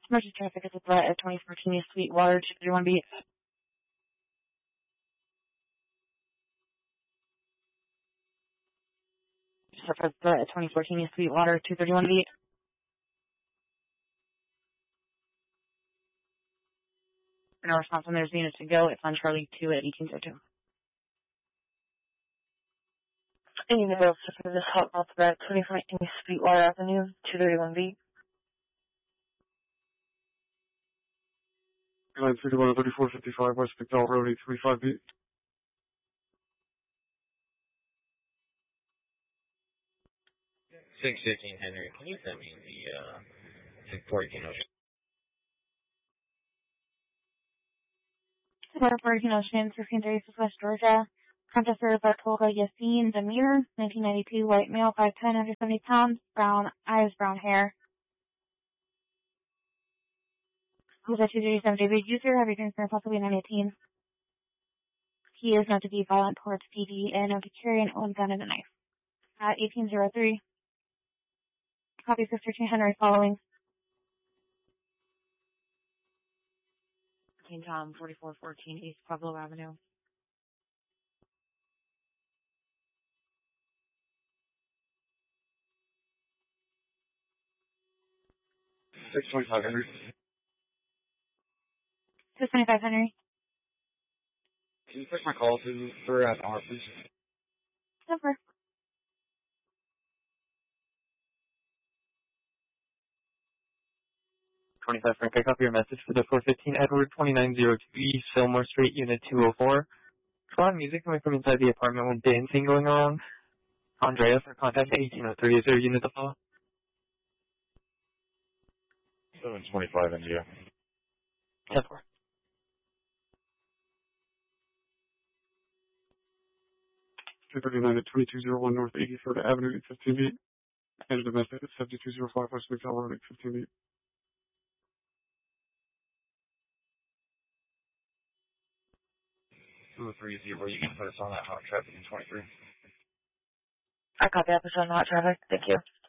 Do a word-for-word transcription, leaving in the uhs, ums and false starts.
Emergency traffic is a threat at twenty fourteen East Sweetwater, two thirty-one B. Surface threat at twenty fourteen East Sweetwater, two thirty-one B. No response on there's units to go. It's on Charlie two at eighteen oh two. Any middle for this hot mouth threat, twenty fourteen East Sweetwater Avenue, two thirty-one B. Line thirty-one thirty-four fifty-five West McDowell Road, eight thirty-five B. six fifteen Henry, can you send me the, uh, fourteen Ocean? fourteen Ocean, fifteen thirty-six West Georgia. Contact served by Tolga Yassin Demir, nineteen ninety-two, white male, five ten, one hundred seventy pounds, brown eyes, brown hair. He's a two thirty-seven David user, heavy drinker, possibly nine eighteen. He is known to be violent towards P D and known to carry an own gun and a knife. At eighteen oh three. Copy six thirteen Henry following. King Tom, forty-four fourteen East Pueblo Avenue. six twenty-five Henry. six twenty-five Henry. Can you push my call to for an hour, please? Over. twenty-five Frank, I copy your message for the four fifteen Edward, twenty-nine oh two East Fillmore Street, Unit two oh four. There's a lot of music coming from inside the apartment with dancing going on. Andrea for contact eighteen oh three, is there a unit to follow? seven twenty-five India. ten four. two thirty-nine at twenty-two oh one North eighty-third Avenue, eight fifteen B. And a domestic at seventy-two oh five West McDowell Road, eight fifteen B. two oh three zero, you can put us on that hot traffic in twenty-three. I copy episode hot traffic. Thank you.